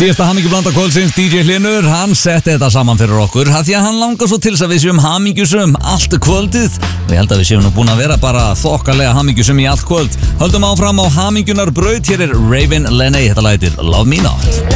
Síðasta hamingjublanda kvöldsins, DJ Hlynur, hann setti þetta saman fyrir okkur því að hann langar svo til þess að við séum hamingjusum allt kvöldið og ég held að við séum nú búin að vera bara þokkalega hamingjusum í allt kvöld. Höldum áfram á hamingjunar braut, hér er Raven Lenae, þetta lagið Love Me Not.